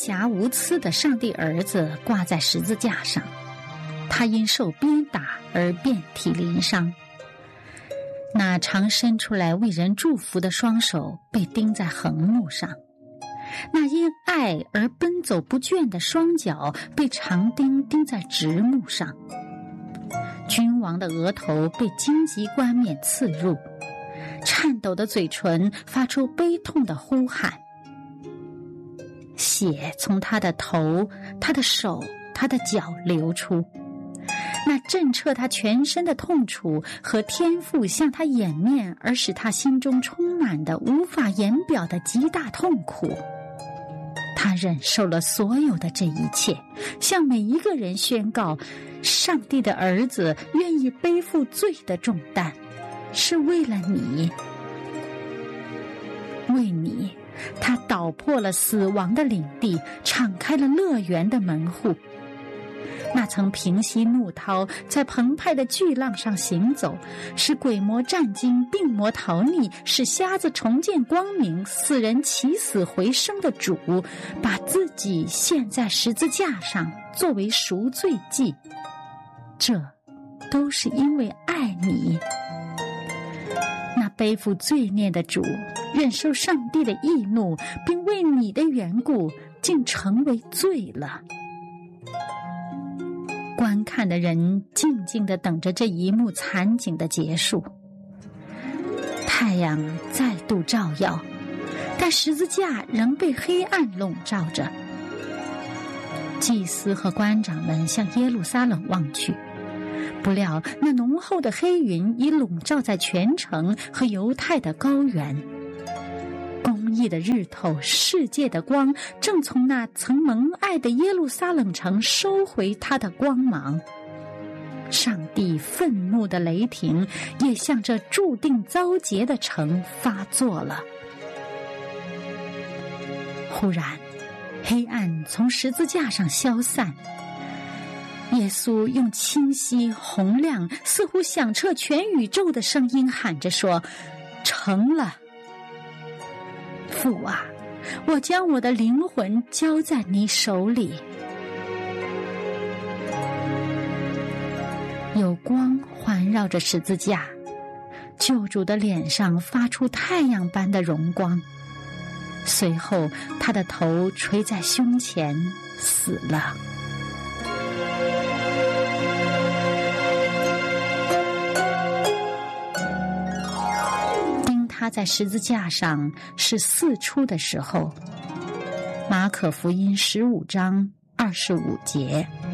瑕无疵的上帝儿子挂在十字架上，他因受鞭打而遍体鳞伤。那常伸出来为人祝福的双手被钉在横木上，那因爱而奔走不倦的双脚被长钉钉在直木上。君王的额头被荆棘冠冕刺入，颤抖的嘴唇发出悲痛的呼喊。血从他的头、他的手、他的脚流出，那震彻他全身的痛楚和天父向他掩面而使他心中充满的无法言表的极大痛苦。他忍受了所有的这一切，向每一个人宣告，上帝的儿子愿意背负罪的重担，是为了你。为你，他捣破了死亡的领地，敞开了乐园的门户。那曾平息怒涛，在澎湃的巨浪上行走，使鬼魔战惊，病魔逃匿，使瞎子重见光明，死人起死回生的主，把自己献在十字架上作为赎罪祭，这都是因为爱你。那背负罪孽的主，忍受上帝的义怒，并为你的缘故竟成为罪了。观看的人静静地等着这一幕惨景的结束。太阳再度照耀，但十字架仍被黑暗笼罩着。祭司和官长们向耶路撒冷望去，不料那浓厚的黑云已笼罩在全城和犹太的高原。公义的日头，世界的光，正从那曾蒙爱的耶路撒冷城收回它的光芒。上帝愤怒的雷霆也向这注定遭劫的城发作了。忽然，黑暗从十字架上消散，耶稣用清晰洪亮似乎响彻全宇宙的声音喊着说，成了。父啊，我将我的灵魂交在你手里。有光环绕着十字架，救主的脸上发出太阳般的荣光，随后他的头垂在胸前，死了。他在十字架上是4出的时候，马可福音15章25节。